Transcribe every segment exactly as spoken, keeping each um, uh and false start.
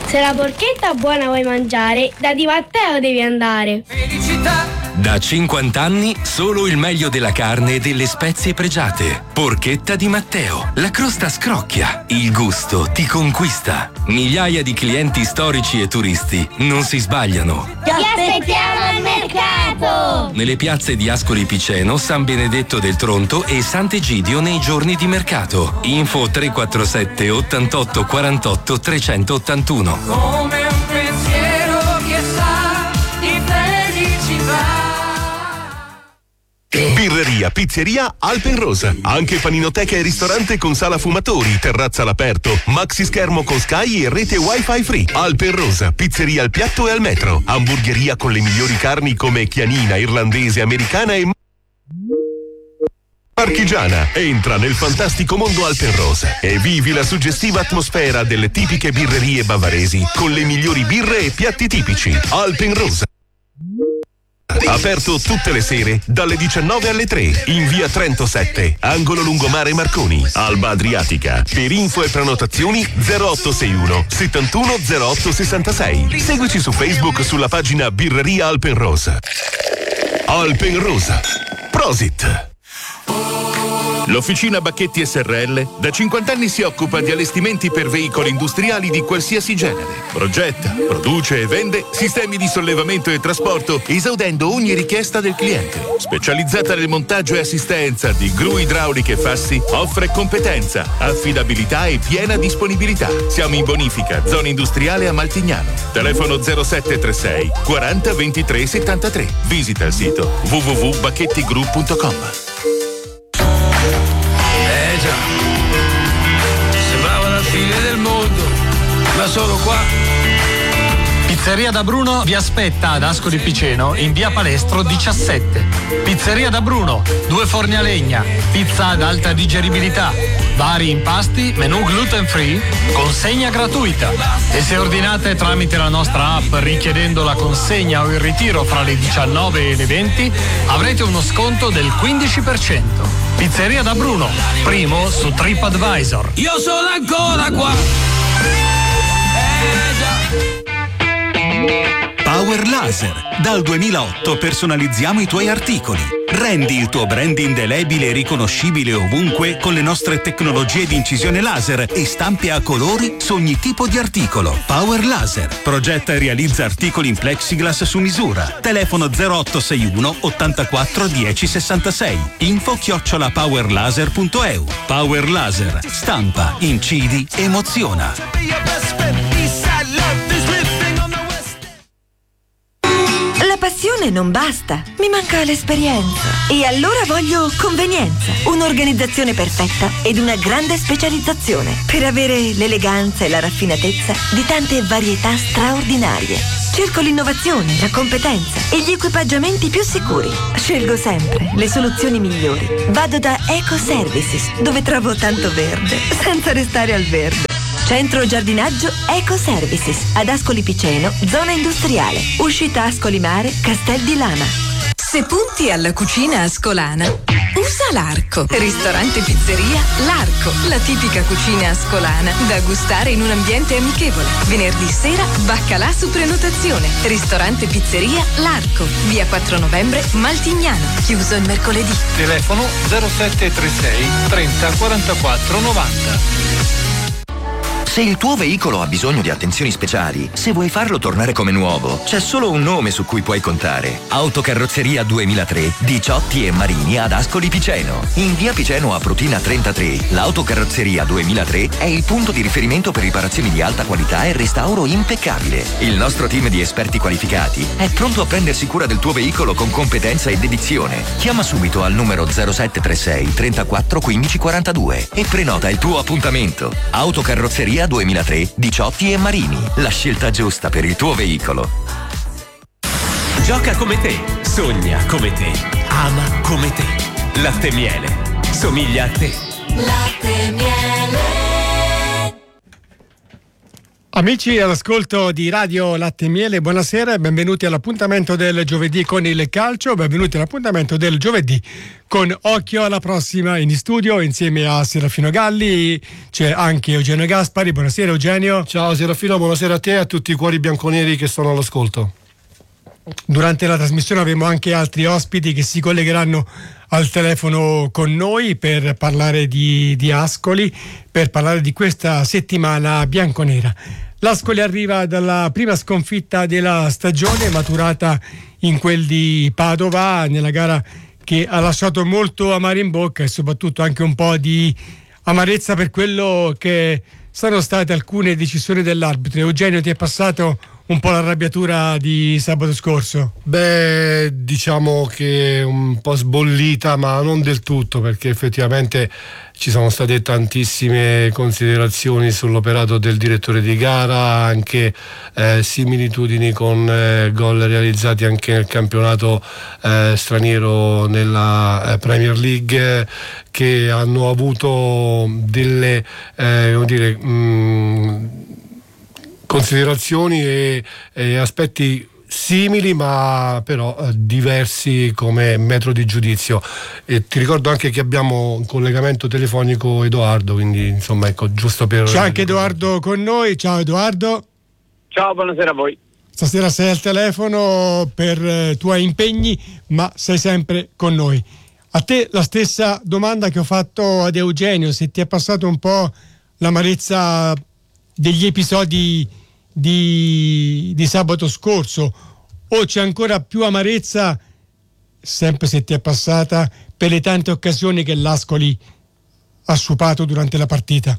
Se la porchetta buona vuoi mangiare, da Di Matteo devi andare. Felicità! Da cinquanta anni solo il meglio della carne e delle spezie pregiate. Porchetta Di Matteo. La crosta scrocchia, il gusto ti conquista. Migliaia di clienti storici e turisti non si sbagliano. Ti aspettiamo al mercato! Nelle piazze di Ascoli Piceno, San Benedetto del Tronto e Sant'Egidio nei giorni di mercato. Info tre quattro sette ottantotto quarantotto trecentottantuno. Come un pensiero che sa di felicità. Birreria, pizzeria Alpenrosa. Anche paninoteca e ristorante con sala fumatori, terrazza all'aperto, maxi schermo con Sky e rete wifi free. Alpenrosa, pizzeria al piatto e al metro. Hamburgeria con le migliori carni come chianina, irlandese, americana e marchigiana. Entra nel fantastico mondo Alpenrosa e vivi la suggestiva atmosfera delle tipiche birrerie bavaresi con le migliori birre e piatti tipici. Alpenrosa. Aperto tutte le sere dalle diciannove alle tre in via Trento sette, angolo lungomare Marconi, Alba Adriatica. Per info e prenotazioni zero otto sei uno settantuno zero otto sessantasei. Seguici su Facebook sulla pagina Birreria Alpenrosa. Alpenrosa. Prosit. L'Officina Bacchetti S R L da cinquanta anni si occupa di allestimenti per veicoli industriali di qualsiasi genere. Progetta, produce e vende sistemi di sollevamento e trasporto, esaudendo ogni richiesta del cliente. Specializzata nel montaggio e assistenza di gru idrauliche e fassi, offre competenza, affidabilità e piena disponibilità. Siamo in bonifica, zona industriale a Maltignano. Telefono zero sette tre sei quaranta ventitré settantatré. Visita il sito w w w punto bacchetti group punto com. Eh già, sembrava la fine del mondo, ma solo qua. Pizzeria da Bruno vi aspetta ad Ascoli Piceno in via Palestro diciassette. Pizzeria da Bruno, due forni a legna, pizza ad alta digeribilità, vari impasti, menù gluten free, consegna gratuita. E se ordinate tramite la nostra app richiedendo la consegna o il ritiro fra le diciannove e le venti, avrete uno sconto del quindici per cento. Pizzeria da Bruno, primo su TripAdvisor. Io sono ancora qua. Eh già. Power Laser. Dal duemilaotto personalizziamo i tuoi articoli. Rendi il tuo brand indelebile e riconoscibile ovunque con le nostre tecnologie di incisione laser e stampe a colori su ogni tipo di articolo. Power Laser. Progetta e realizza articoli in plexiglass su misura. Telefono zero otto sei uno ottantaquattro dieci sessantasei. Info chiocciola powerlaser punto e u. Power Laser. Stampa, incidi, emoziona. La passione non basta, mi manca l'esperienza. E allora voglio convenienza, un'organizzazione perfetta ed una grande specializzazione per avere l'eleganza e la raffinatezza di tante varietà straordinarie. Cerco l'innovazione, la competenza e gli equipaggiamenti più sicuri. Scelgo sempre le soluzioni migliori. Vado da Eco Services, dove trovo tanto verde, senza restare al verde. Centro giardinaggio Eco Services, ad Ascoli Piceno, zona industriale. Uscita Ascoli Mare, Castel di Lama. Se punti alla cucina ascolana, usa l'Arco. Ristorante Pizzeria L'Arco, la tipica cucina ascolana da gustare in un ambiente amichevole. Venerdì sera, baccalà su prenotazione. Ristorante Pizzeria L'Arco, via quattro novembre, Maltignano. Chiuso il mercoledì. Telefono zero sette tre sei trenta quarantaquattro novanta. Se il tuo veicolo ha bisogno di attenzioni speciali, se vuoi farlo tornare come nuovo, c'è solo un nome su cui puoi contare. Autocarrozzeria duemilatré, Diciotti e Marini ad Ascoli Piceno. In via Piceno a Prutina trentatré, l'Autocarrozzeria duemilatré è il punto di riferimento per riparazioni di alta qualità e restauro impeccabile. Il nostro team di esperti qualificati è pronto a prendersi cura del tuo veicolo con competenza e dedizione. Chiama subito al numero zero sette tre sei trentaquattro quindici quarantadue e prenota il tuo appuntamento. Autocarrozzeria duemilatré, Diciotti e Marini, la scelta giusta per il tuo veicolo. Gioca come te, sogna come te, ama come te. Latte Miele, somiglia a te. Latte Miele. Amici all'ascolto di Radio Latte e Miele, buonasera e benvenuti all'appuntamento del giovedì con il calcio, benvenuti all'appuntamento del giovedì con Occhio alla prossima. In studio insieme a Serafino Galli c'è anche Eugenio Gaspari. Buonasera Eugenio. Ciao Serafino, buonasera a te e a tutti i cuori bianconeri che sono all'ascolto. Durante la trasmissione avremo anche altri ospiti che si collegheranno al telefono con noi per parlare di, di Ascoli, per parlare di questa settimana bianconera. L'Ascoli arriva dalla prima sconfitta della stagione, maturata in quel di Padova, nella gara che ha lasciato molto amaro in bocca e soprattutto anche un po' di amarezza per quello che sono state alcune decisioni dell'arbitro. Eugenio, ti è passato un po' l'arrabbiatura di sabato scorso? Beh, diciamo che un po' sbollita, ma non del tutto, perché effettivamente ci sono state tantissime considerazioni sull'operato del direttore di gara, anche eh, similitudini con eh, gol realizzati anche nel campionato eh, straniero nella eh, Premier League, eh, che hanno avuto delle eh, come dire, mh, considerazioni e, e aspetti simili ma però eh, diversi come metro di giudizio. E ti ricordo anche che abbiamo un collegamento telefonico Edoardo, quindi insomma ecco, giusto per... C'è anche Edoardo con noi. Ciao Edoardo. Ciao, buonasera a voi. Stasera sei al telefono per eh, tuoi impegni, ma sei sempre con noi. A te la stessa domanda che ho fatto ad Eugenio, se ti è passato un po' l'amarezza degli episodi di, di sabato scorso, o c'è ancora più amarezza, sempre se ti è passata, per le tante occasioni che l'Ascoli ha sciupato durante la partita?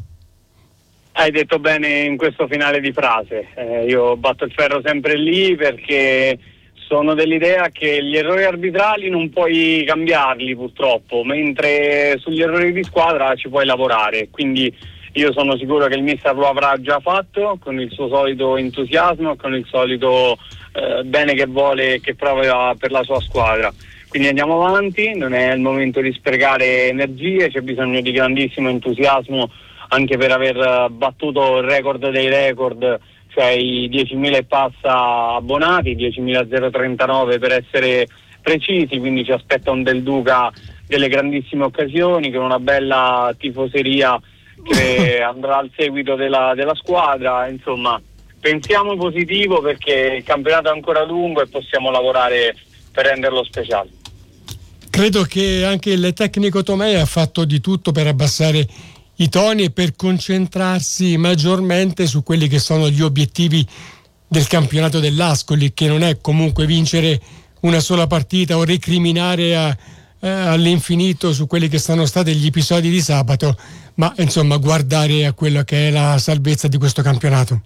Hai detto bene in questo finale di frase. Eh, io batto il ferro sempre lì perché sono dell'idea che gli errori arbitrali non puoi cambiarli purtroppo, mentre sugli errori di squadra ci puoi lavorare. Quindi io sono sicuro che il mister lo avrà già fatto con il suo solito entusiasmo, con il solito eh, bene che vuole e che prova per la sua squadra. Quindi andiamo avanti, non è il momento di sprecare energie, c'è bisogno di grandissimo entusiasmo anche per aver battuto il record dei record, cioè i diecimila e passa abbonati, diecimilatrentanove per essere precisi, quindi ci aspetta un Del Duca delle grandissime occasioni, con una bella tifoseria che andrà al seguito della, della squadra. Insomma, pensiamo positivo perché il campionato è ancora lungo e possiamo lavorare per renderlo speciale. Credo che anche il tecnico Tomei ha fatto di tutto per abbassare i toni e per concentrarsi maggiormente su quelli che sono gli obiettivi del campionato dell'Ascoli, che non è comunque vincere una sola partita o recriminare a, eh, all'infinito su quelli che sono stati gli episodi di sabato, ma insomma guardare a quello che è la salvezza di questo campionato.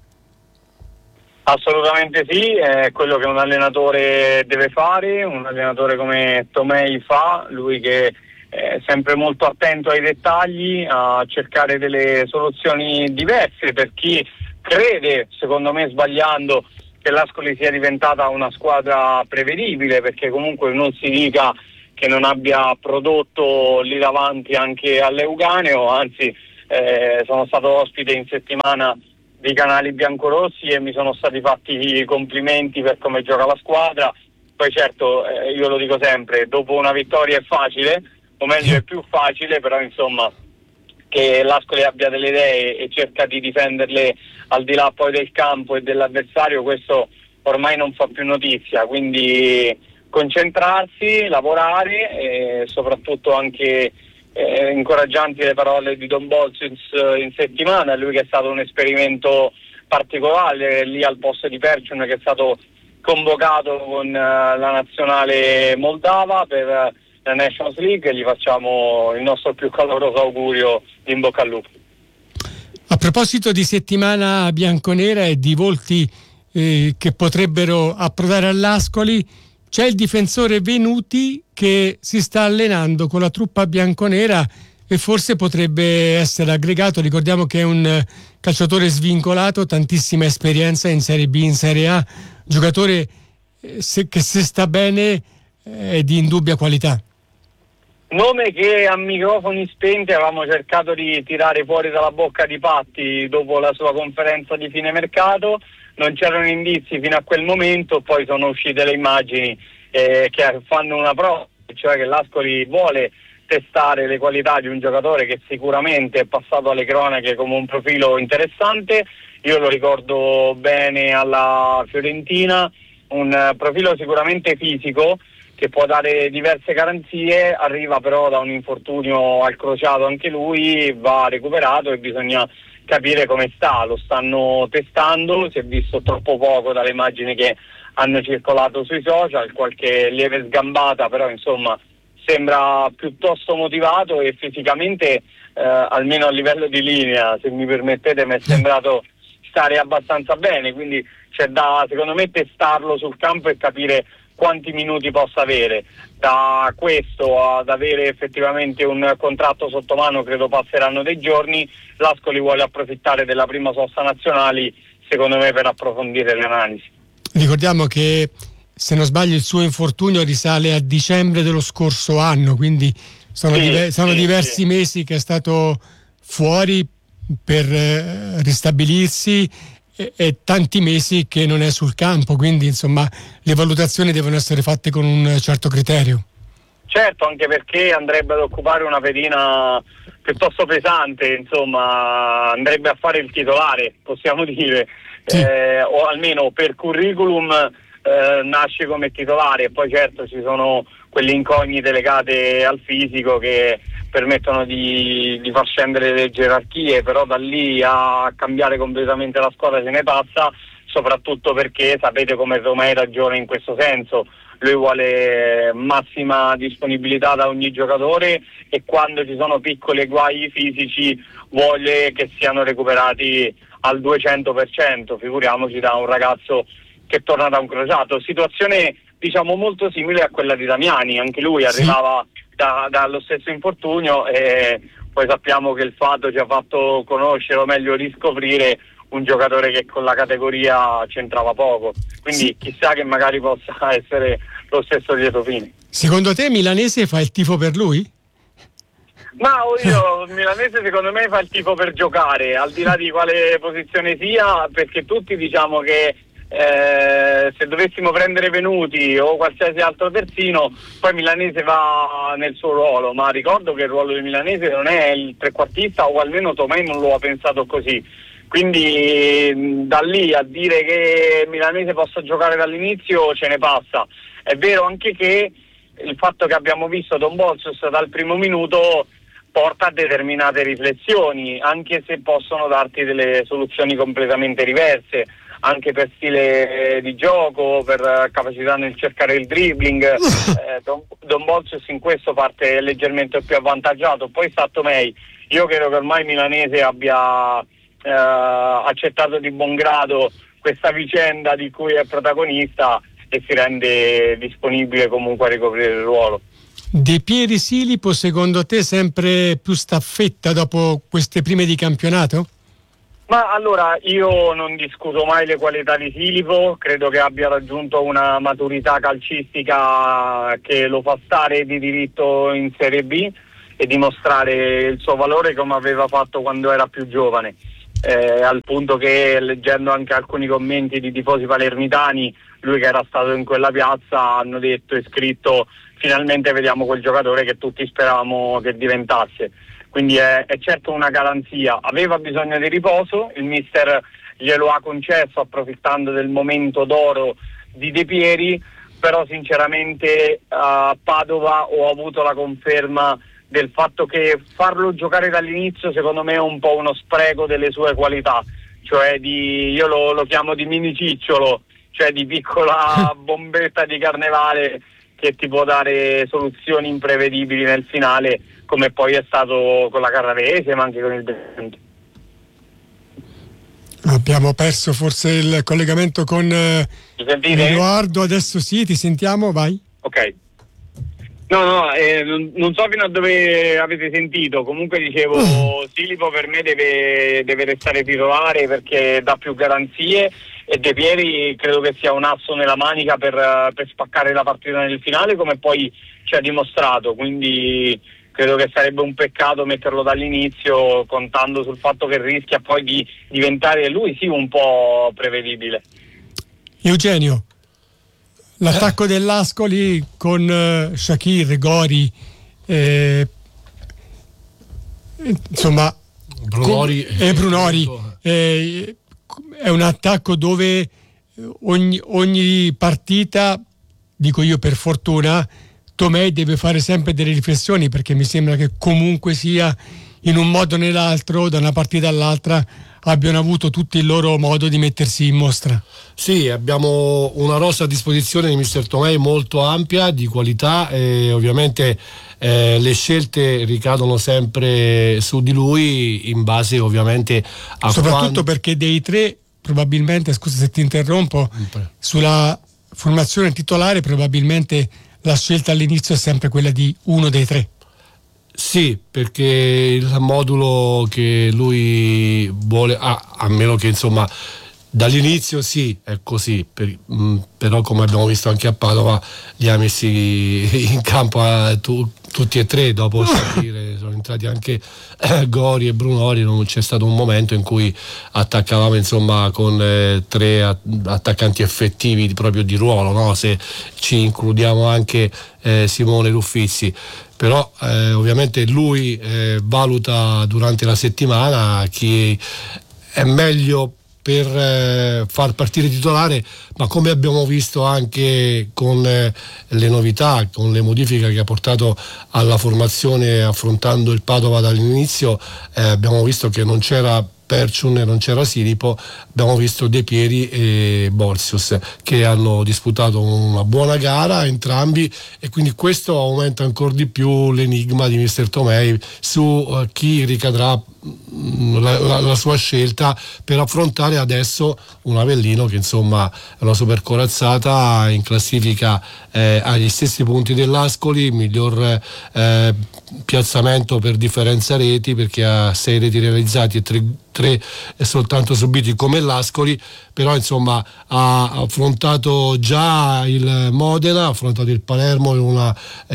Assolutamente sì, è quello che un allenatore deve fare, un allenatore come Tomei fa, lui che è sempre molto attento ai dettagli, a cercare delle soluzioni diverse per chi crede, secondo me sbagliando, che l'Ascoli sia diventata una squadra prevedibile, perché comunque non si dica che non abbia prodotto lì davanti anche all'Euganeo, anzi eh, sono stato ospite in settimana dei canali biancorossi e mi sono stati fatti i complimenti per come gioca la squadra. Poi certo, eh, io lo dico sempre, dopo una vittoria è facile, o meglio è più facile, però insomma che l'Ascoli abbia delle idee e cerca di difenderle al di là poi del campo e dell'avversario, questo ormai non fa più notizia, quindi concentrarsi, lavorare e soprattutto anche eh, incoraggianti le parole di Don Bolsins in settimana, lui che è stato un esperimento particolare lì al posto di Perciun, che è stato convocato con uh, la nazionale moldava per uh, la Nations League. Gli facciamo il nostro più caloroso augurio di in bocca al lupo. A proposito di settimana bianconera e di volti eh, che potrebbero approdare all'Ascoli, c'è il difensore Venuti che si sta allenando con la truppa bianconera e forse potrebbe essere aggregato. Ricordiamo che è un calciatore svincolato, tantissima esperienza in Serie B, in Serie A, giocatore eh, se, che se sta bene è di indubbia qualità. Nome che a microfoni spenti avevamo cercato di tirare fuori dalla bocca di Patti dopo la sua conferenza di fine mercato, non c'erano indizi fino a quel momento, poi sono uscite le immagini eh, che fanno una prova, cioè che l'Ascoli vuole testare le qualità di un giocatore che sicuramente è passato alle cronache come un profilo interessante. Io lo ricordo bene alla Fiorentina, un profilo sicuramente fisico che può dare diverse garanzie, arriva però da un infortunio al crociato anche lui, va recuperato e bisogna capire come sta, lo stanno testando, si è visto troppo poco dalle immagini che hanno circolato sui social, qualche lieve sgambata, però insomma sembra piuttosto motivato e fisicamente eh, almeno a livello di linea, se mi permettete, mi è sembrato stare abbastanza bene, quindi c'è da secondo me testarlo sul campo e capire quanti minuti possa avere. Da questo ad avere effettivamente un contratto sotto mano credo passeranno dei giorni. L'Ascoli vuole approfittare della prima sosta nazionali secondo me per approfondire le analisi. Ricordiamo che, se non sbaglio, il suo infortunio risale a dicembre dello scorso anno, quindi sono, sì, diver- sono sì, diversi sì. mesi che è stato fuori per eh, ristabilirsi e, e tanti mesi che non è sul campo, quindi insomma le valutazioni devono essere fatte con un certo criterio. Certo, anche perché andrebbe ad occupare una pedina piuttosto pesante, insomma andrebbe a fare il titolare, possiamo dire, sì. eh, o almeno per curriculum eh, nasce come titolare, e poi certo ci sono quelle incognite legate al fisico che permettono di, di far scendere le gerarchie, però da lì a cambiare completamente la squadra se ne passa, soprattutto perché sapete come Tomei ragiona in questo senso. Lui vuole massima disponibilità da ogni giocatore e quando ci sono piccoli guai fisici vuole che siano recuperati al duecento per cento, figuriamoci da un ragazzo che torna da un crociato. Situazione diciamo molto simile a quella di Damiani, anche lui arrivava da, dallo stesso infortunio e poi sappiamo che il fatto ci ha fatto conoscere o meglio riscoprire un giocatore che con la categoria c'entrava poco, quindi sì. Chissà che magari possa essere lo stesso lieto fine. Secondo te Milanese fa il tifo per lui? Ma io, il Milanese secondo me fa il tifo per giocare, al di là di quale posizione sia, perché tutti diciamo che eh, se dovessimo prendere Venuti o qualsiasi altro terzino, poi Milanese va nel suo ruolo, ma ricordo che il ruolo di Milanese non è il trequartista, o almeno Tomei non lo ha pensato così. Quindi da lì a dire che Milanese possa giocare dall'inizio ce ne passa. È vero anche che il fatto che abbiamo visto Don Bolsos dal primo minuto porta a determinate riflessioni, anche se possono darti delle soluzioni completamente diverse, anche per stile di gioco, per capacità nel cercare il dribbling. eh, Don, Don Bolsos in questo parte leggermente più avvantaggiato. Poi sta Tomei. Io credo che ormai Milanese abbia Eh, accettato di buon grado questa vicenda di cui è protagonista e si rende disponibile comunque a ricoprire il ruolo. De Pieri Silipo, secondo te sempre più staffetta dopo queste prime di campionato? Ma allora io non discuto mai le qualità di Silipo, credo che abbia raggiunto una maturità calcistica che lo fa stare di diritto in Serie B e dimostrare il suo valore come aveva fatto quando era più giovane. Eh, al punto che, leggendo anche alcuni commenti di tifosi palermitani, lui che era stato in quella piazza, hanno detto e scritto: finalmente vediamo quel giocatore che tutti speravamo che diventasse. Quindi è, è certo una garanzia. Aveva bisogno di riposo, il mister glielo ha concesso approfittando del momento d'oro di De Pieri, però sinceramente a Padova ho avuto la conferma del fatto che farlo giocare dall'inizio secondo me è un po' uno spreco delle sue qualità, cioè di, io lo, lo chiamo di mini cicciolo, cioè di piccola bombetta di carnevale che ti può dare soluzioni imprevedibili nel finale, come poi è stato con la Carrarese ma anche con il Benevento. Abbiamo perso forse il collegamento con eh, Edoardo, adesso sì, ti sentiamo, vai. Ok. No, no, eh, non, non so fino a dove avete sentito, comunque dicevo uh. Silipo per me deve, deve restare titolare perché dà più garanzie e De Pieri credo che sia un asso nella manica per, per spaccare la partita nel finale, come poi ci ha dimostrato, quindi credo che sarebbe un peccato metterlo dall'inizio, contando sul fatto che rischia poi di diventare lui sì un po' prevedibile. Eugenio, l'attacco dell'Ascoli con uh, Shaqiri, Gori, eh, insomma Brunori con, e Brunori eh, è un attacco dove ogni, ogni partita, dico io per fortuna, Tomei deve fare sempre delle riflessioni, perché mi sembra che comunque sia in un modo o nell'altro, da una partita all'altra, abbiano avuto tutti il loro modo di mettersi in mostra. Sì, abbiamo una rosa a disposizione di mister Tomei molto ampia, di qualità, e ovviamente eh, le scelte ricadono sempre su di lui, in base ovviamente a soprattutto quando... perché dei tre probabilmente, scusa se ti interrompo, sulla formazione titolare probabilmente la scelta all'inizio è sempre quella di uno dei tre. Sì, perché il modulo che lui vuole, ah, a meno che insomma dall'inizio sì, è così, per, mh, però come abbiamo visto anche a Padova li ha messi in campo a, tu, tutti e tre, dopo Shaqiri sono entrati anche eh, Gori e Brunori, non c'è stato un momento in cui attaccavamo insomma con eh, tre a, attaccanti effettivi di, proprio di ruolo, no? Se ci includiamo anche eh, Simone Ruffizzi. Però eh, ovviamente lui eh, valuta durante la settimana chi è meglio per eh, far partire titolare, ma come abbiamo visto anche con eh, le novità, con le modifiche che ha portato alla formazione affrontando il Padova dall'inizio, eh, abbiamo visto che non c'era Perciun e non c'era Siripo, abbiamo visto De Pieri e Borsius che hanno disputato una buona gara entrambi, e quindi questo aumenta ancora di più l'enigma di mister Tomei su uh, chi ricadrà La, la, la sua scelta per affrontare adesso un Avellino che insomma è una super corazzata in classifica, eh, agli stessi punti dell'Ascoli, miglior eh, piazzamento per differenza reti, perché ha sei reti realizzati e tre, tre soltanto subiti come l'Ascoli, però insomma ha affrontato già il Modena, ha affrontato il Palermo in una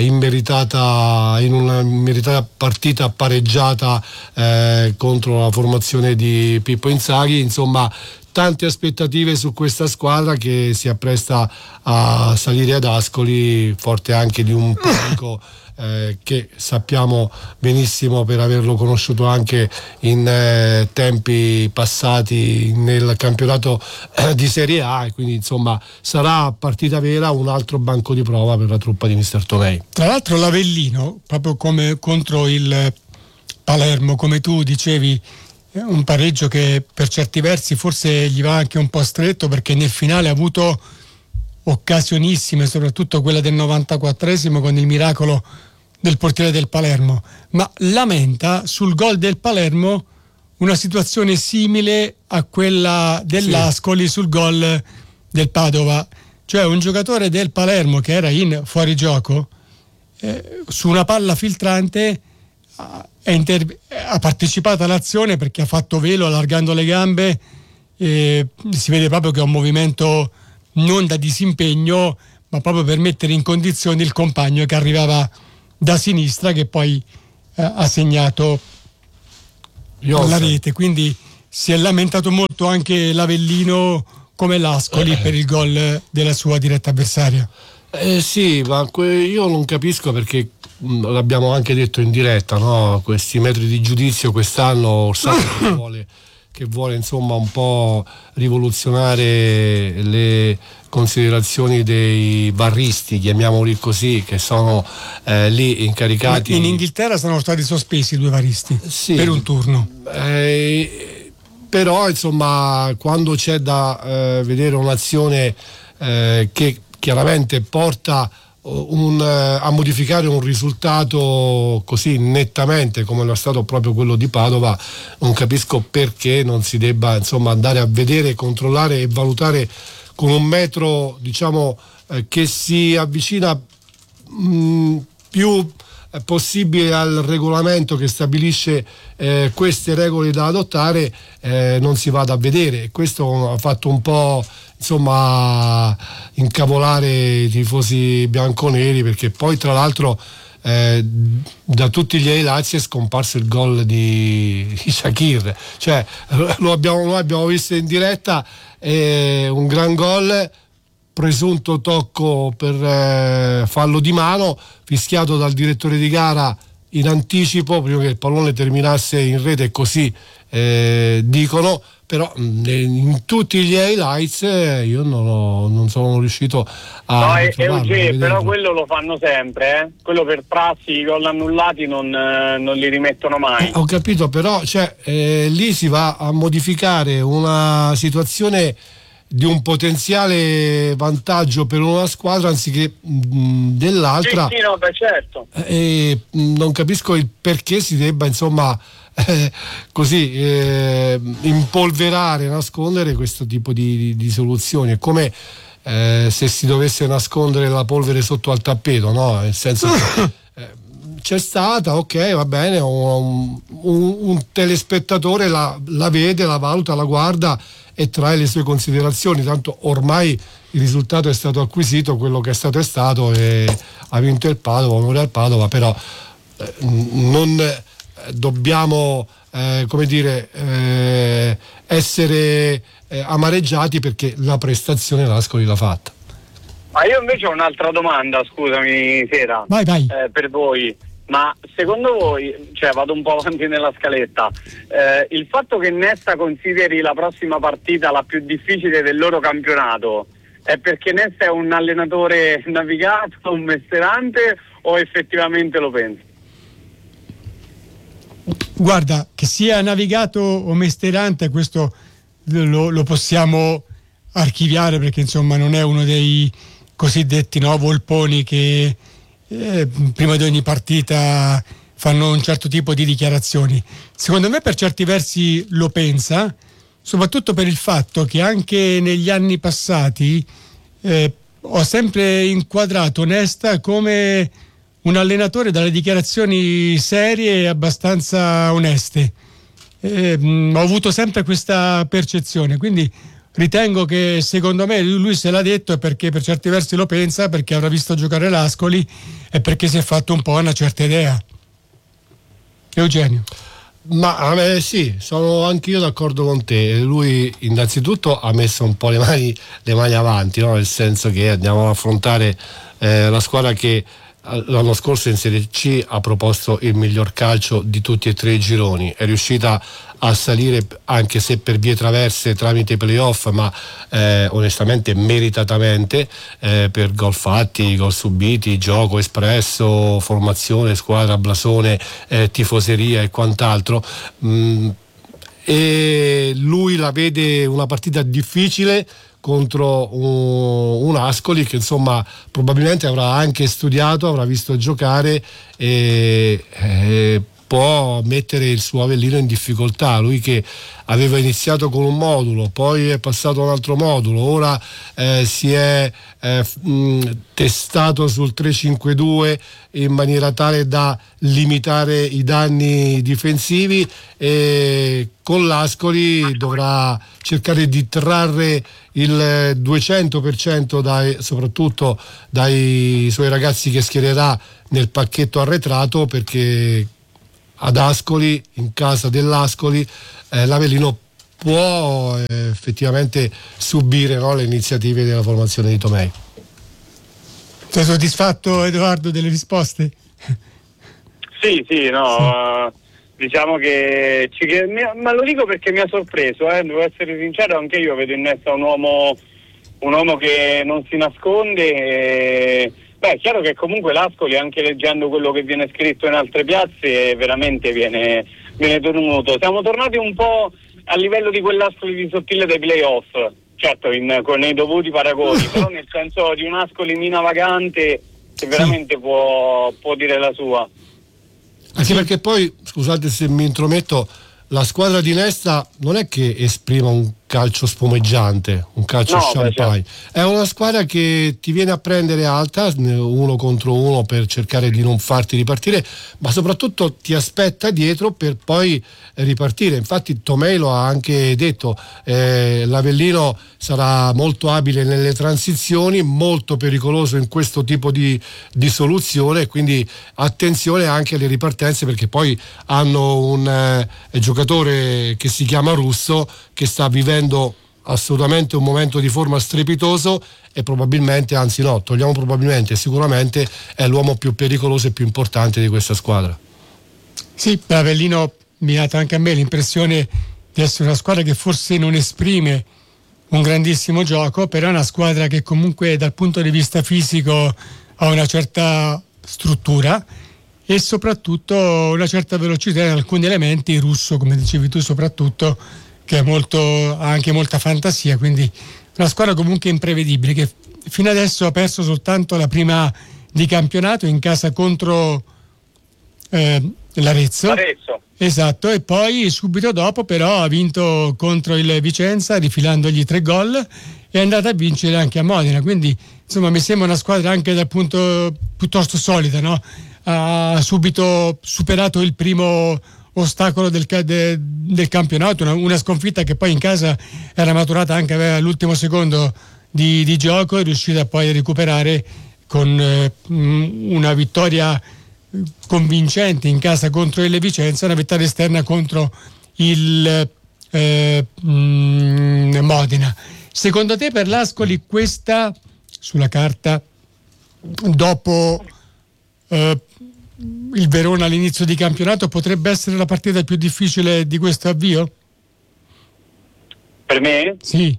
immeritata, in una immeritata partita pareggiata eh, contro la formazione di Pippo Inzaghi. Insomma, tante aspettative su questa squadra che si appresta a salire ad Ascoli, forte anche di un pubblico eh, che sappiamo benissimo per averlo conosciuto anche in eh, tempi passati nel campionato eh, di Serie A, e quindi insomma sarà partita vera, un altro banco di prova per la truppa di mister Tomei. Tra l'altro l'Avellino, proprio come contro il Palermo, come tu dicevi, è un pareggio che per certi versi forse gli va anche un po' stretto, perché nel finale ha avuto occasionissime, soprattutto quella del novantaquattresimo con il miracolo del portiere del Palermo, ma lamenta sul gol del Palermo una situazione simile a quella dell'Ascoli sul gol del Padova, cioè un giocatore del Palermo che era in fuorigioco eh, su una palla filtrante È inter- ha partecipato all'azione perché ha fatto velo allargando le gambe, e si vede proprio che è un movimento non da disimpegno, ma proprio per mettere in condizione il compagno che arrivava da sinistra, che poi eh, ha segnato la rete. Quindi si è lamentato molto anche l'Avellino come l'Ascoli eh. per il gol della sua diretta avversaria. Eh sì, ma que- io non capisco, perché mh, l'abbiamo anche detto in diretta, no? Questi metri di giudizio quest'anno Orsato che vuole, che vuole insomma un po' rivoluzionare le considerazioni dei barristi, chiamiamoli così, che sono eh, lì incaricati. Ma in Inghilterra sono stati sospesi due varisti sì, per un turno. Eh, però insomma, quando c'è da eh, vedere un'azione eh, che chiaramente porta un, a modificare un risultato così nettamente come lo è stato proprio quello di Padova, non capisco perché non si debba insomma andare a vedere, controllare e valutare con un metro diciamo eh, che si avvicina mh, più possibile al regolamento che stabilisce eh, queste regole da adottare eh, non si vada a vedere. Questo ha fatto un po' insomma incavolare i tifosi bianconeri, perché poi tra l'altro eh, da tutti gli highlights è scomparso il gol di, di Shaqiri, cioè lo abbiamo, noi abbiamo visto in diretta, eh, un gran gol, presunto tocco per eh, fallo di mano, fischiato dal direttore di gara in anticipo prima che il pallone terminasse in rete, così eh, dicono, però in tutti gli highlights eh, io non, ho, non sono riuscito a no, è, trovarlo, è a però quello lo fanno sempre, eh? Quello per prassi, i gol annullati non, eh, non li rimettono mai. Eh, ho capito, però cioè, eh, lì si va a modificare una situazione di un potenziale vantaggio per una squadra anziché mh, dell'altra. Sì, sì, no, beh, certo. E mh, non capisco il perché si debba insomma eh, così eh, impolverare, nascondere questo tipo di, di, di soluzioni. È come eh, se si dovesse nascondere la polvere sotto al tappeto, no? Nel senso che eh, c'è stata, ok, va bene, un, un, un telespettatore la, la vede, la valuta, la guarda e trae le sue considerazioni, tanto ormai il risultato è stato acquisito, quello che è stato è stato, e ha vinto il Padova, onore al Padova, però eh, non eh, dobbiamo eh, come dire eh, essere eh, amareggiati perché la prestazione l'Ascoli l'ha fatta. Ma io invece ho un'altra domanda, scusami Sera, vai, vai. Eh, per voi. Ma secondo voi, cioè vado un po' avanti nella scaletta, eh, il fatto che Nesta consideri la prossima partita la più difficile del loro campionato è perché Nesta è un allenatore navigato, un mestierante, o effettivamente lo pensi? Guarda, che sia navigato o mestierante, questo lo, lo possiamo archiviare, perché insomma non è uno dei cosiddetti no, volponi che Eh, prima di ogni partita fanno un certo tipo di dichiarazioni. Secondo me per certi versi lo pensa, soprattutto per il fatto che anche negli anni passati eh, ho sempre inquadrato Nesta come un allenatore dalle dichiarazioni serie e abbastanza oneste. Eh, mh, ho avuto sempre questa percezione, quindi ritengo che secondo me lui se l'ha detto è perché per certi versi lo pensa, perché avrà visto giocare l'Ascoli e perché si è fatto un po' una certa idea. Eugenio. Ma eh, sì, sono anche io d'accordo con te. Lui innanzitutto ha messo un po' le mani, le mani avanti, no? Nel senso che andiamo ad affrontare eh, la squadra che l'anno scorso in Serie C ha proposto il miglior calcio di tutti e tre i gironi, è riuscita a salire anche se per vie traverse tramite playoff, ma eh, onestamente meritatamente eh, per gol fatti, gol subiti, gioco espresso, formazione, squadra, blasone, eh, tifoseria e quant'altro. Mm, e lui la vede una partita difficile contro un, un Ascoli che insomma probabilmente avrà anche studiato, avrà visto giocare e, e può mettere il suo Avellino in difficoltà. Lui che aveva iniziato con un modulo, poi è passato a un altro modulo, ora eh, si è eh, mh, testato sul tre cinque due in maniera tale da limitare i danni difensivi, e con l'Ascoli dovrà cercare di trarre il duecento per cento dai, soprattutto dai suoi ragazzi che schiererà nel pacchetto arretrato, perché ad Ascoli, in casa dell'Ascoli, eh, l'Avellino può eh, effettivamente subire, no, le iniziative della formazione di Tomei. Sei soddisfatto, Edoardo, delle risposte? Sì, sì, no, sì. Diciamo che, ci, che mi, ma lo dico perché mi ha sorpreso, eh, devo essere sincero, anche io vedo in Nesta un uomo, un uomo che non si nasconde. E, beh, è chiaro che comunque l'Ascoli, anche leggendo quello che viene scritto in altre piazze, veramente viene, viene tenuto. Siamo tornati un po' a livello di quell'Ascoli di Sottile dei playoff, certo in, con i dovuti paragoni, però nel senso di un Ascoli mina vagante che veramente sì. può, può dire la sua. Anche perché poi, scusate se mi intrometto, la squadra di Nesta non è che esprima un calcio spumeggiante, un calcio No, champagne. beh, certo. È una squadra che ti viene a prendere alta, uno contro uno, per cercare di non farti ripartire, ma soprattutto ti aspetta dietro per poi ripartire. Infatti Tomei lo ha anche detto, eh, l'Avellino sarà molto abile nelle transizioni, molto pericoloso in questo tipo di, di soluzione, quindi attenzione anche alle ripartenze, perché poi hanno un eh, giocatore che si chiama Russo, che sta vivendo assolutamente un momento di forma strepitoso e probabilmente, anzi no, togliamo probabilmente, sicuramente è l'uomo più pericoloso e più importante di questa squadra. Sì, Avellino mi ha dato anche a me l'impressione di essere una squadra che forse non esprime un grandissimo gioco, però è una squadra che comunque dal punto di vista fisico ha una certa struttura e soprattutto una certa velocità in alcuni elementi. Russo, come dicevi tu, soprattutto, che è molto, ha anche molta fantasia, quindi una squadra comunque imprevedibile, che fino adesso ha perso soltanto la prima di campionato in casa contro eh, l'Arezzo. Arezzo. Esatto, e poi subito dopo però ha vinto contro il Vicenza rifilandogli tre gol e è andata a vincere anche a Modena, quindi insomma mi sembra una squadra anche dal punto piuttosto solida, no? Ha subito superato il primo ostacolo del, de, del campionato, una, una sconfitta che poi in casa era maturata anche all'ultimo secondo di, di gioco, è riuscita poi a recuperare con eh, una vittoria convincente in casa contro il Vicenza, una vittoria esterna contro il eh, mh, Modena. Secondo te per l'Ascoli questa, sulla carta, dopo eh, il Verona all'inizio di campionato, potrebbe essere la partita più difficile di questo avvio? Per me? Sì.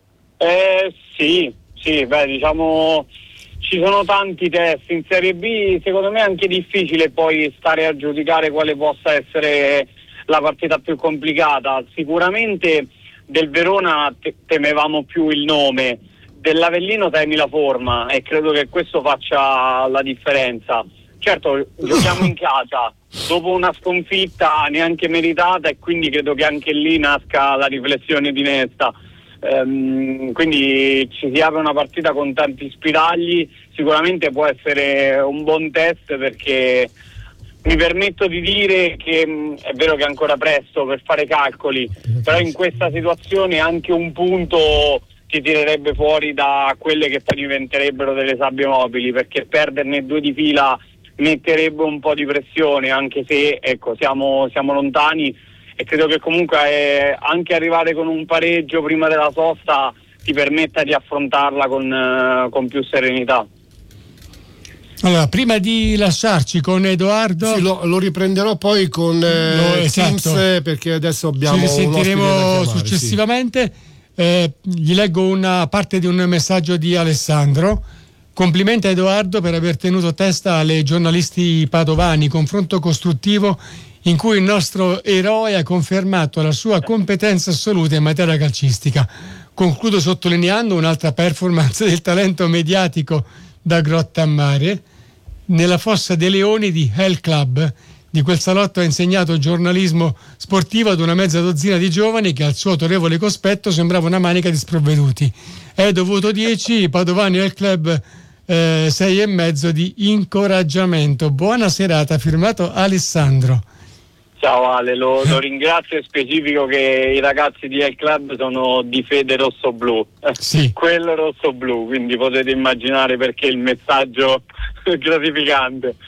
Eh, sì, sì, beh, diciamo ci sono tanti test in Serie B, secondo me è anche difficile poi stare a giudicare quale possa essere la partita più complicata. Sicuramente del Verona te- temevamo più il nome, dell'Avellino temi la forma e credo che questo faccia la differenza. Certo, giochiamo in casa dopo una sconfitta neanche meritata e quindi credo che anche lì nasca la riflessione di Nesta. Um, quindi ci si apre una partita con tanti spiragli, sicuramente può essere un buon test, perché mi permetto di dire che mh, è vero che è ancora presto per fare calcoli, però in questa situazione anche un punto ti tirerebbe fuori da quelle che poi diventerebbero delle sabbie mobili, perché perderne due di fila metterebbe un po' di pressione, anche se ecco siamo, siamo lontani. E credo che comunque eh, anche arrivare con un pareggio prima della sosta ti permetta di affrontarla con, eh, con più serenità. Allora, prima di lasciarci con Edoardo, sì, lo, lo riprenderò poi con eh, no, esatto. Teams, perché adesso abbiamo ci risentiremo un ospite da chiamare, successivamente. Sì. Eh, gli leggo una parte di un messaggio di Alessandro. Complimenti a Edoardo per aver tenuto testa alle giornalisti padovani, confronto costruttivo in cui il nostro eroe ha confermato la sua competenza assoluta in materia calcistica. Concludo sottolineando un'altra performance del talento mediatico da Grotta a Mare. Nella Fossa dei Leoni di Hell Club, di quel salotto ha insegnato giornalismo sportivo ad una mezza dozzina di giovani che al suo autorevole cospetto sembrava una manica di sprovveduti. È dovuto dieci, Padovani Hell Club eh, sei e mezzo di incoraggiamento. Buona serata, firmato Alessandro. Ciao Ale, lo, lo ringrazio e specifico che i ragazzi di El Club sono di fede rosso-blu, sì. Quello rosso-blu, quindi potete immaginare perché il messaggio è gratificante.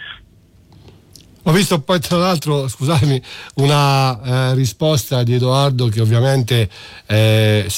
Ho visto poi tra l'altro, scusatemi, una eh, risposta di Edoardo che ovviamente eh,